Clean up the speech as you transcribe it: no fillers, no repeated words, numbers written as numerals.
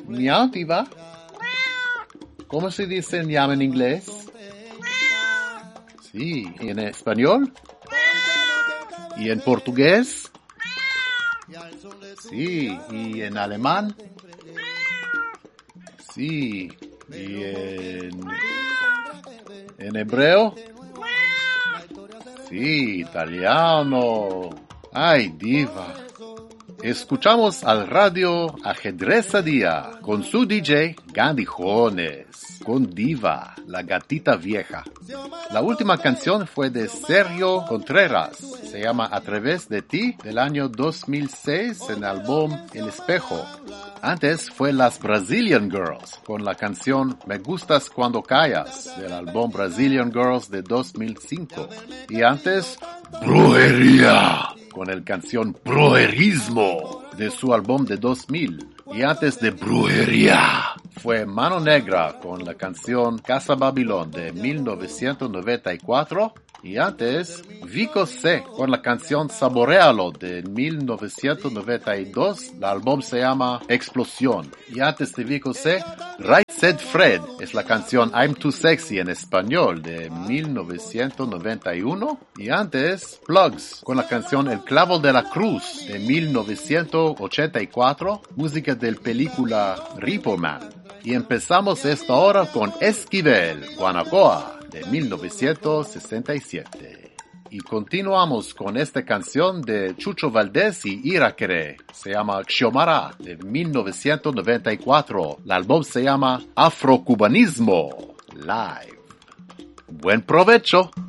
Miau, Diva. ¿Cómo se dice ñam en inglés? Sí, ¿y en español? ¿Y en portugués? Sí, ¿y en alemán? Sí, ¿y en hebreo? Sí, italiano. Ay, Diva. Escuchamos al radio Ajedrezadía con su DJ Gandhi Jones, con Diva, la gatita vieja. La última canción fue de Sergio Contreras, se llama A Través de Ti, del año 2006 en el álbum El Espejo. Antes fue las Brazilian Girls, con la canción Me Gustas Cuando Callas, del álbum Brazilian Girls de 2005. Y antes, Brujería, con la canción Brujerismo, de su álbum de 2000. Y antes de Brujería, fue Mano Negra, con la canción Casa Babilón, de 1994. Y antes, Vico C, con la canción Saborealo, de 1992. El álbum se llama Explosión. Y antes de Vico C, Right Said Fred, es la canción I'm Too Sexy en español, de 1991. Y antes, Plugs, con la canción El Clavo de la Cruz, de 1984, música del película Repo Man. Y empezamos esta hora con Esquivel, Guanacoa, de 1967. Y continuamos con esta canción de Chucho Valdés y Irakere. Se llama Xiomara, de 1994. El álbum se llama Afrocubanismo Live. Buen provecho.